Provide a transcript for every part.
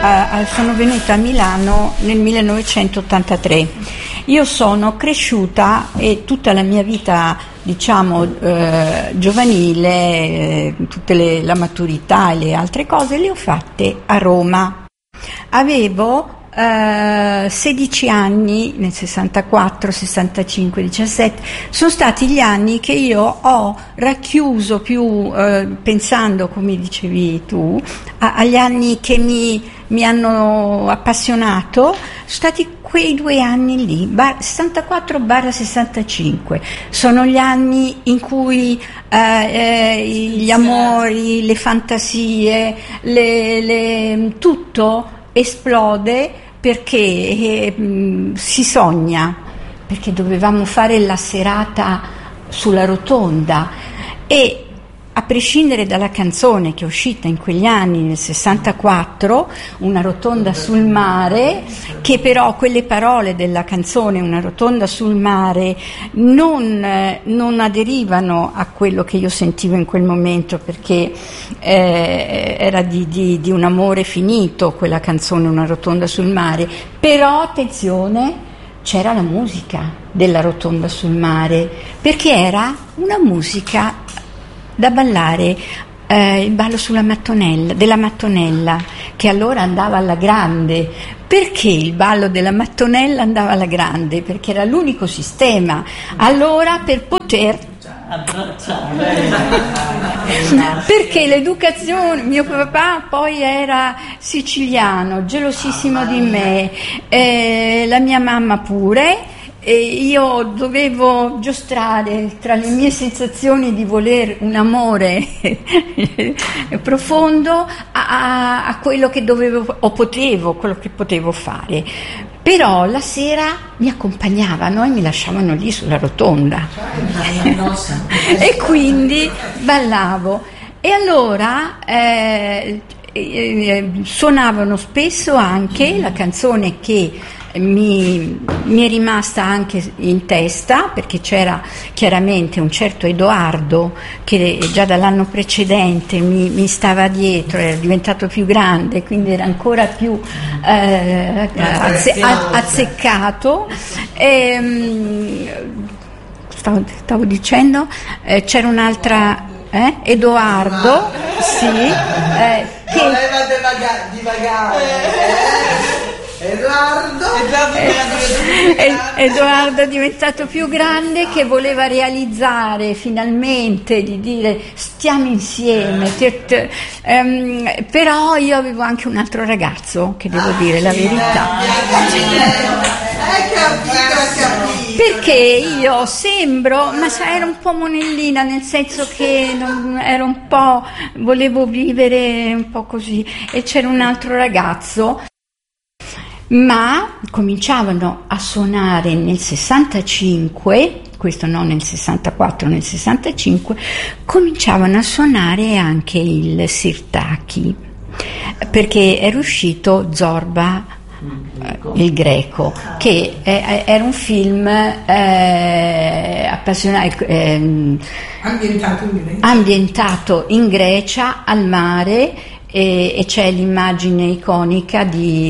sono venuta a Milano nel 1983. Io sono cresciuta e tutta la mia vita, diciamo, giovanile, la maturità e le altre cose le ho fatte a Roma. Avevo 16 anni nel 64, 65, 17, sono stati gli anni che io ho racchiuso più, pensando, come dicevi tu, agli anni che mi hanno appassionato, sono stati quei 2 anni lì, 64-65, sono gli anni in cui gli amori, le fantasie, tutto esplode perché si sogna, perché dovevamo fare la serata sulla rotonda e a prescindere dalla canzone che è uscita in quegli anni, nel 64, Una rotonda sul mare, che però quelle parole della canzone Una rotonda sul mare non aderivano a quello che io sentivo in quel momento, perché era di un amore finito quella canzone Una rotonda sul mare, però attenzione, c'era la musica della rotonda sul mare, perché era una musica da ballare, il ballo della mattonella, che allora andava alla grande. Perché il ballo della mattonella andava alla grande? Perché era l'unico sistema allora per poter perché l'educazione, mio papà poi era siciliano, gelosissimo di me, la mia mamma pure, e io dovevo giostrare tra le mie sensazioni di voler un amore profondo a quello che quello che potevo fare. Però la sera mi accompagnavano e mi lasciavano lì sulla rotonda e quindi ballavo. E allora suonavano spesso anche la canzone che mi è rimasta anche in testa, perché c'era chiaramente un certo Edoardo che già dall'anno precedente mi stava dietro, era diventato più grande, quindi era ancora più azzeccato. Stavo dicendo, c'era un'altra Edoardo, sì, che voleva divagare. Edoardo è diventato più grande, che voleva realizzare finalmente, di dire stiamo insieme, però io avevo anche un altro ragazzo, che devo dire la verità, perché io sembro, ma era un po' monellina, nel senso che ero un po', volevo vivere un po' così, e c'era un altro ragazzo. Ma cominciavano a suonare nel 65, questo non nel 64, nel 65, cominciavano a suonare anche il Sirtaki, perché era uscito Zorba, il Greco, che era un film ambientato in Grecia, al mare, e c'è l'immagine iconica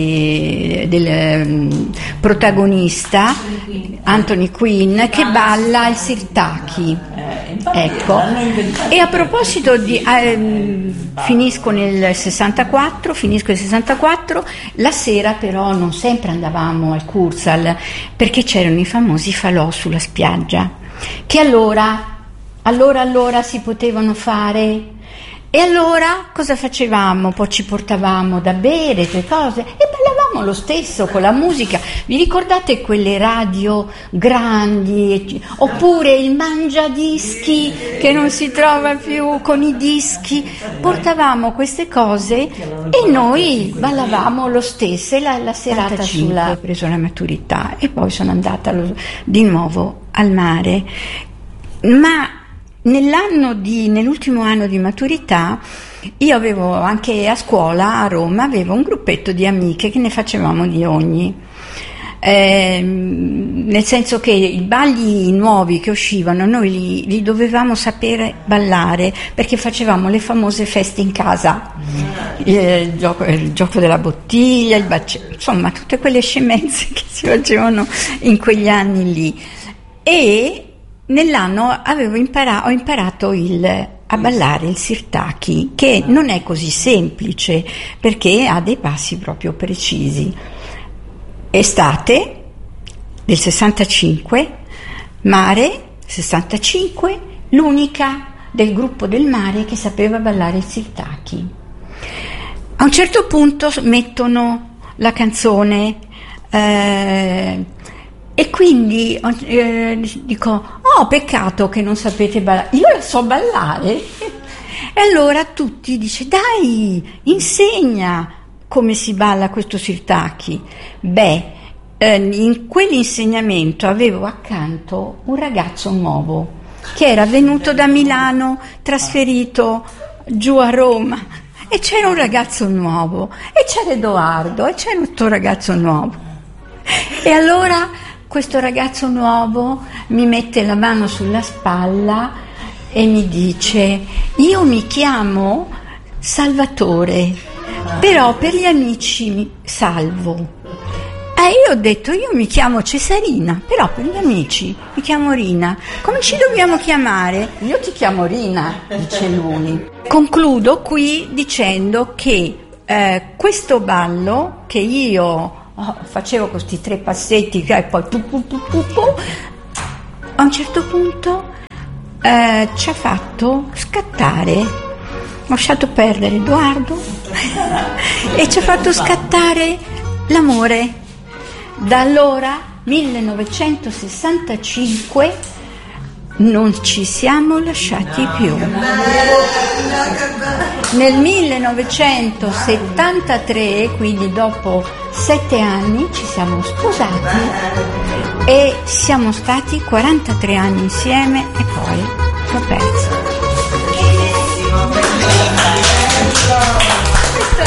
del protagonista Anthony Quinn che balla il Sirtaki. Ecco. E a proposito finisco il 64, la sera però non sempre andavamo al Kursal, perché c'erano i famosi falò sulla spiaggia, che allora si potevano fare. E allora cosa facevamo? Poi ci portavamo da bere, quelle cose, e ballavamo lo stesso con la musica. Vi ricordate quelle radio grandi? Oppure il mangiadischi che non si trova più, con i dischi? Portavamo queste cose e noi ballavamo lo stesso. E la serata ho preso la maturità e poi sono andata di nuovo al mare. Ma nell'ultimo anno di maturità io avevo anche a scuola a Roma, avevo un gruppetto di amiche che ne facevamo di ogni. nel senso che i balli nuovi che uscivano noi li dovevamo sapere ballare, perché facevamo le famose feste in casa, il gioco della bottiglia, insomma tutte quelle scemenze che si facevano in quegli anni lì. E nell'anno ho imparato a ballare il sirtaki, che non è così semplice perché ha dei passi proprio precisi. Estate del 65, Mare 65, l'unica del gruppo del Mare che sapeva ballare il sirtaki. A un certo punto mettono la canzone e quindi dico: oh, peccato che non sapete ballare, io la so ballare. E allora tutti dice: dai, insegna come si balla questo sirtaki. In quell'insegnamento avevo accanto un ragazzo nuovo che era venuto da Milano, trasferito giù a Roma, e c'era un ragazzo nuovo, e c'era Edoardo, e c'era questo ragazzo nuovo. E allora questo ragazzo nuovo mi mette la mano sulla spalla e mi dice: io mi chiamo Salvatore, però per gli amici Salvo. E io ho detto: io mi chiamo Cesarina, però per gli amici mi chiamo Rina. Come ci dobbiamo chiamare? Io ti chiamo Rina, dice lui. Concludo qui dicendo che questo ballo che io facevo questi 3 passetti e poi a un certo punto ci ha fatto scattare. Ho lasciato perdere Edoardo e ci ha fatto scattare l'amore. Da allora, 1965, non ci siamo lasciati più. Nel 1973, quindi dopo 7 anni, ci siamo sposati e siamo stati 43 anni insieme e poi l'ho perso.